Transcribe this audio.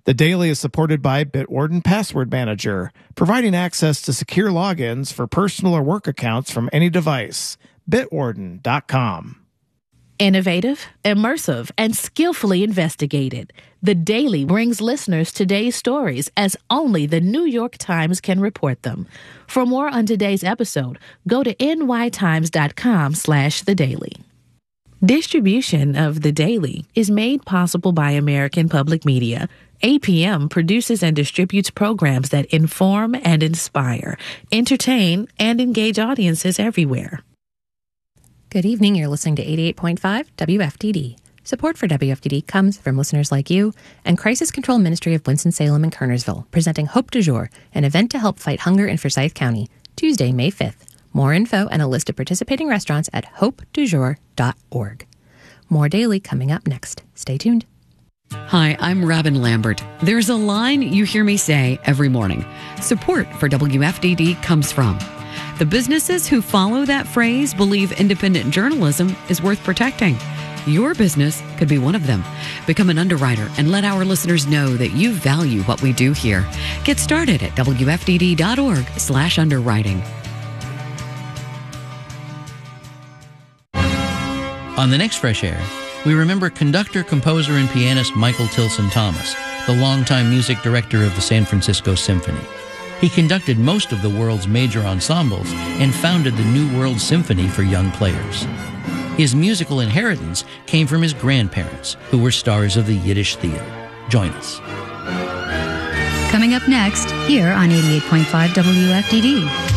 The Daily is supported by Bitwarden Password Manager, providing access to secure logins for personal or work accounts from any device. Bitwarden.com. Innovative, immersive, and skillfully investigated. The Daily brings listeners today's stories as only the New York Times can report them. For more on today's episode, go to nytimes.com/The Daily. Distribution of The Daily is made possible by American Public Media. APM produces and distributes programs that inform and inspire, entertain, and engage audiences everywhere. Good evening. You're listening to 88.5 WFDD. Support for WFDD comes from listeners like you and Crisis Control Ministry of Winston-Salem and Kernersville, presenting Hope du Jour, an event to help fight hunger in Forsyth County, Tuesday, May 5th. More info and a list of participating restaurants at hopedujour.org. More Daily coming up next. Stay tuned. Hi, I'm Robin Lambert. There's a line you hear me say every morning. Support for WFDD comes from. The businesses who follow that phrase believe independent journalism is worth protecting. Your business could be one of them. Become an underwriter and let our listeners know that you value what we do here. Get started at wfdd.org/underwriting. On the next Fresh Air, we remember conductor, composer, and pianist Michael Tilson Thomas, the longtime music director of the San Francisco Symphony. He conducted most of the world's major ensembles and founded the New World Symphony for young players. His musical inheritance came from his grandparents, who were stars of the Yiddish theater. Join us. Coming up next, here on 88.5 WFDD.